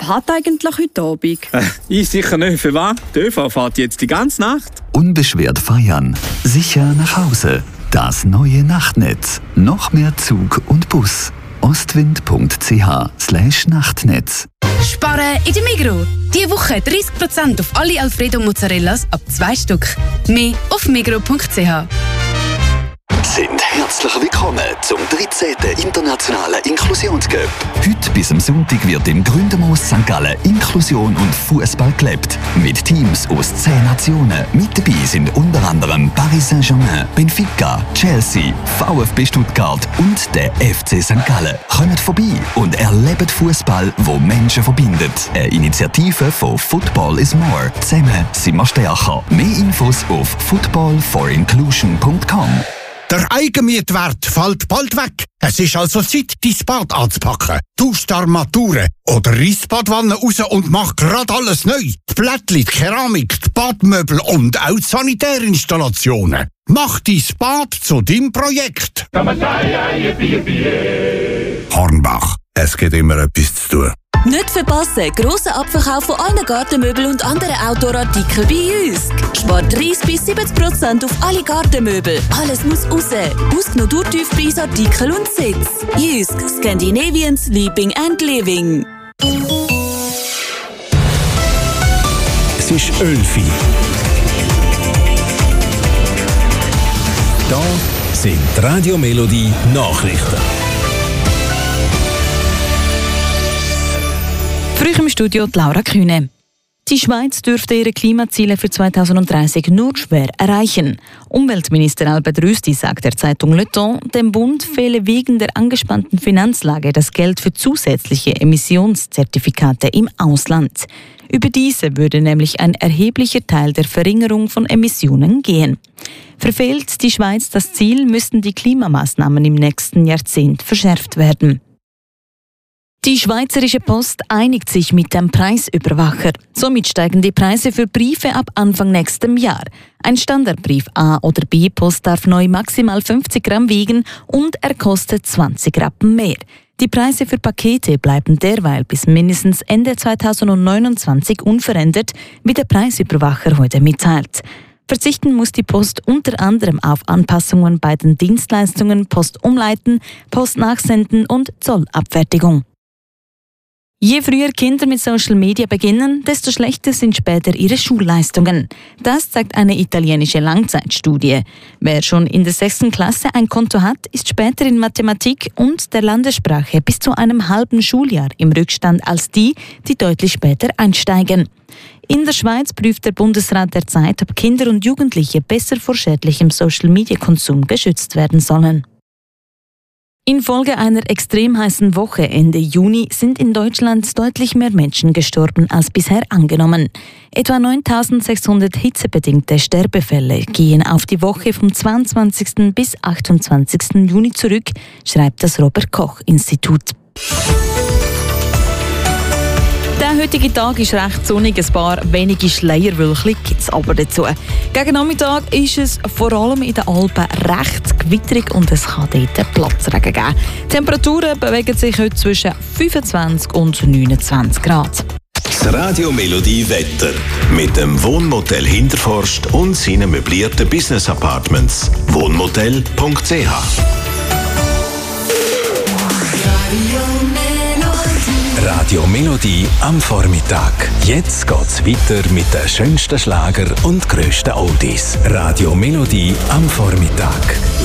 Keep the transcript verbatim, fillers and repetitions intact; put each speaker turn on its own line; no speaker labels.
fährt eigentlich heute Abend?
Äh, ich sicher nicht. Für was? Die ÖV fährt jetzt die ganze Nacht.
Unbeschwert feiern, sicher nach Hause. Das neue Nachtnetz. Noch mehr Zug und Bus. ostwind punkt c h slash Nachtnetz.
Sparen in der Migros. Diese Woche dreißig Prozent auf alle Alfredo Mozzarellas ab zwei Stück. Mehr auf migros punkt c h.
Sind herzlich willkommen zum dreizehnten Internationalen Inklusionscup. Heute bis am Sonntag wird im Gründermoos Sankt Gallen Inklusion und Fußball gelebt. Mit Teams aus zehn Nationen. Mit dabei sind unter anderem Paris Saint-Germain, Benfica, Chelsea, VfB Stuttgart und der F C Sankt Gallen. Kommt vorbei und erlebt Fußball, wo Menschen verbindet. Eine Initiative von Football is More. Zusammen sind wir stärker. Mehr Infos auf football for inclusion punkt com.
Der Eigenmietwert fällt bald weg. Es ist also Zeit, dein Bad anzupacken. Tausch die Armaturen oder reiss die Badwanne raus und mach grad alles neu. Die Plättli, die Keramik, die Badmöbel und auch die Sanitärinstallationen. Mach dein Bad zu deinem Projekt. Hornbach, es gibt immer etwas zu tun.
Nicht verpassen, grosser Abverkauf von allen Gartenmöbeln und anderen Outdoor-Artikeln bei Jysk. Spart dreißig bis siebzig Prozent auf alle Gartenmöbel. Alles muss raus. Ausgenommen Durchtiefpreisartikel und Sitz. Jysk, Scandinavian Sleeping and Living.
Es ist elf Uhr. Da sind die Radio Melodie Nachrichten.
Früh im Studio die Laura Kühne. Die Schweiz dürfte ihre Klimaziele für zweitausenddreißig nur schwer erreichen. Umweltminister Albert Rüsti sagt der Zeitung Le Temps, dem Bund fehle wegen der angespannten Finanzlage das Geld für zusätzliche Emissionszertifikate im Ausland. Über diese würde nämlich ein erheblicher Teil der Verringerung von Emissionen gehen. Verfehlt die Schweiz das Ziel, müssten die Klimamaßnahmen im nächsten Jahrzehnt verschärft werden. Die Schweizerische Post einigt sich mit dem Preisüberwacher. Somit steigen die Preise für Briefe ab Anfang nächstem Jahr. Ein Standardbrief A- oder B-Post darf neu maximal fünfzig Gramm wiegen und er kostet zwanzig Rappen mehr. Die Preise für Pakete bleiben derweil bis mindestens Ende zweitausendneunundzwanzig unverändert, wie der Preisüberwacher heute mitteilt. Verzichten muss die Post unter anderem auf Anpassungen bei den Dienstleistungen Post umleiten, Post nachsenden und Zollabfertigung. Je früher Kinder mit Social Media beginnen, desto schlechter sind später ihre Schulleistungen. Das zeigt eine italienische Langzeitstudie. Wer schon in der sechsten Klasse ein Konto hat, ist später in Mathematik und der Landessprache bis zu einem halben Schuljahr im Rückstand als die, die deutlich später einsteigen. In der Schweiz prüft der Bundesrat derzeit, ob Kinder und Jugendliche besser vor schädlichem Social-Media-Konsum geschützt werden sollen. Infolge einer extrem heißen Woche Ende Juni sind in Deutschland deutlich mehr Menschen gestorben als bisher angenommen. Etwa neuntausendsechshundert hitzebedingte Sterbefälle gehen auf die Woche vom zweiundzwanzigsten bis achtundzwanzigsten Juni zurück, schreibt das Robert-Koch-Institut. Der heutige Tag ist recht sonnig, ein paar wenige Schleierwölkchen gibt es aber dazu. Gegen Nachmittag ist es vor allem in den Alpen recht gewitterig und es kann dort Platzregen geben. Die Temperaturen bewegen sich heute zwischen fünfundzwanzig und neunundzwanzig Grad.
Das Radio Melodie Wetter mit dem Wohnmotel Hinterforst und seinen möblierten Business Apartments. wohnmotel punkt c h. Radio Melodie am Vormittag. Jetzt geht's weiter mit den schönsten Schlager und grössten Oldies. Radio Melodie am Vormittag.